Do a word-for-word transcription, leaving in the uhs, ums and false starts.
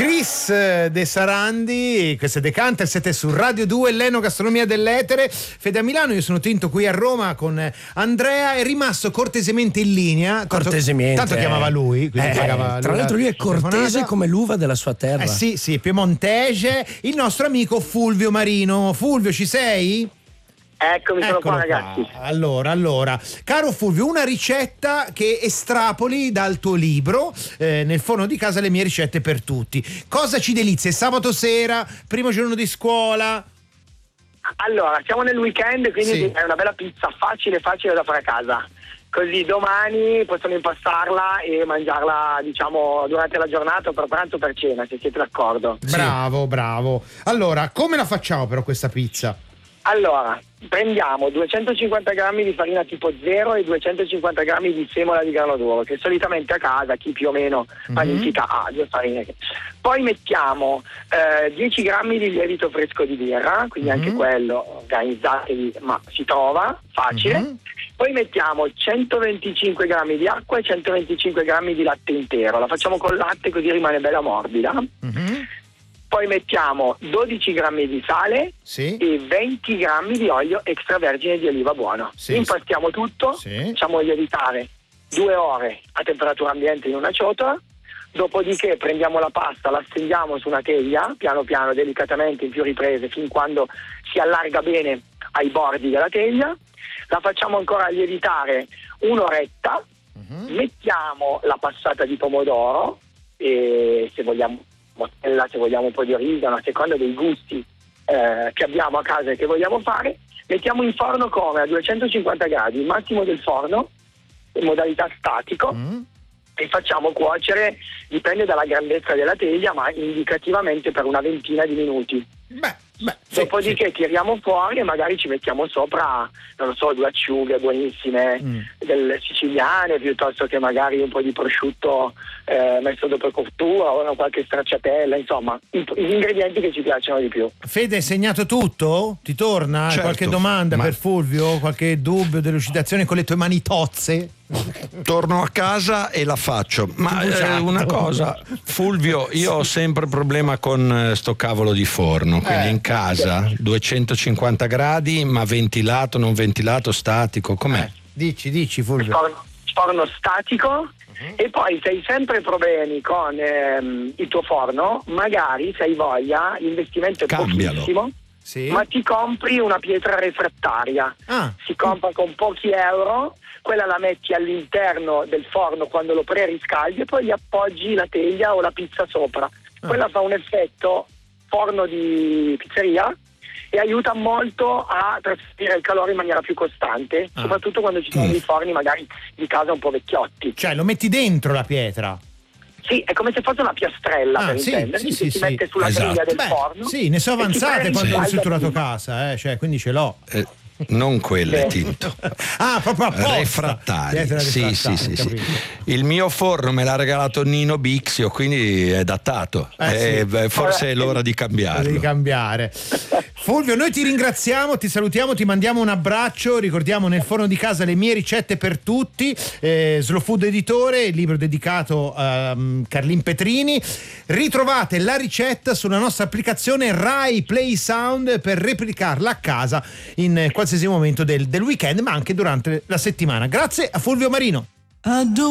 Chris De Sarandi, questo è Decanter, siete su Radio due, l'enogastronomia dell'etere. Fede a Milano, io sono Tinto qui a Roma con Andrea, è rimasto cortesemente in linea. Cortesemente. Tanto, tanto chiamava lui. Eh, pagava tra lui l'altro lui è cortese telefonata. come l'uva della sua terra. Eh sì, sì, piemontese, il nostro amico Fulvio Marino. Fulvio, ci sei? Eccomi, sono Eccolo qua, ragazzi. qua. Allora, allora, caro Fulvio, una ricetta che estrapoli dal tuo libro, eh, Nel forno di casa le mie ricette per tutti. Cosa ci delizia? È sabato sera, primo giorno di scuola? Allora, siamo nel weekend, quindi Sì. è una bella pizza facile, facile da fare a casa. Così domani possono impastarla e mangiarla, diciamo, durante la giornata, per pranzo o per cena, se siete d'accordo. Bravo, bravo. Allora, come la facciamo però questa pizza? Allora, prendiamo duecentocinquanta grammi di farina tipo zero e duecentocinquanta grammi di semola di grano duro, che solitamente a casa chi più o meno panifica ha due farine. Poi mettiamo eh, dieci grammi di lievito fresco di birra, quindi Mm-hmm. anche quello organizzatevi, ma si trova, facile. Mm-hmm. Poi mettiamo centoventicinque grammi di acqua e centoventicinque grammi di latte intero, la facciamo col latte così rimane bella morbida. Mm-hmm. Poi mettiamo dodici grammi di sale Sì. e venti grammi di olio extravergine di oliva buono. Sì. Impastiamo tutto, Sì. facciamo lievitare due ore a temperatura ambiente in una ciotola, dopodiché prendiamo la pasta, la stendiamo su una teglia, piano piano, delicatamente, in più riprese, fin quando si allarga bene ai bordi della teglia, la facciamo ancora lievitare un'oretta, Mm-hmm. mettiamo la passata di pomodoro e se vogliamo mozzarella, se vogliamo un po' di origano, a seconda dei gusti eh, che abbiamo a casa e che vogliamo fare, mettiamo in forno come a duecentocinquanta gradi, il massimo del forno, in modalità statico, Mm. e facciamo cuocere, dipende dalla grandezza della teglia, ma indicativamente per una ventina di minuti. Beh, beh. sì, Dopodiché sì. tiriamo fuori e magari ci mettiamo sopra, non lo so, due acciughe buonissime, Mm. delle siciliane, piuttosto che magari un po' di prosciutto eh, messo dopo cottura o una qualche stracciatella, insomma, i- gli ingredienti che ci piacciono di più. Fede, hai segnato tutto? Ti torna? Certo, Qualche domanda ma- per Fulvio? Qualche dubbio, delucidazione con le tue mani tozze? Torno a casa e la faccio. Ma eh, una cosa, Fulvio, io ho sempre problema con eh, sto cavolo di forno, quindi Eh. in casa duecentocinquanta gradi, ma ventilato, non ventilato, statico, com'è? Dici, dici Fulvio. Forno, forno statico. E poi se hai sempre problemi con ehm, il tuo forno, magari se hai voglia, l'investimento è Cambialo. pochissimo, Sì. ma ti compri una pietra refrattaria. Ah. Si compra con pochi euro, quella la metti all'interno del forno quando lo preriscaldi e poi gli appoggi la teglia o la pizza sopra. Quella fa un effetto forno di pizzeria e aiuta molto a trasferire il calore in maniera più costante, Ah. soprattutto quando ci sono dei forni magari di casa un po' vecchiotti. Cioè, lo metti dentro la pietra? Sì, è come se fosse una piastrella, Ah, per sì, intenderci, sì, che sì, si sì. mette sulla Esatto. griglia del Beh, forno. sì, ne so e si avanzate quando ho preriscalda ristrutturato prima. casa, eh, cioè, quindi ce l'ho. Eh, non quelle, Sì. Tinto. Ah, proprio apposta. Refrattari. Pietra Sì, sì, refrattaria, sì, sì. capito. Il mio forno me l'ha regalato Nino Bixio, quindi è datato. Eh, Eh, sì. beh, forse è l'ora di Devi cambiarlo. cambiare. Fulvio, noi ti ringraziamo, ti salutiamo, ti mandiamo un abbraccio. Ricordiamo Nel forno di casa le mie ricette per tutti. Eh, Slow Food Editore, il libro dedicato a um, Carlin Petrini. Ritrovate la ricetta sulla nostra applicazione Rai Play Sound per replicarla a casa in eh, qualsiasi momento del, del weekend, ma anche durante la settimana. Grazie a Fulvio Marino.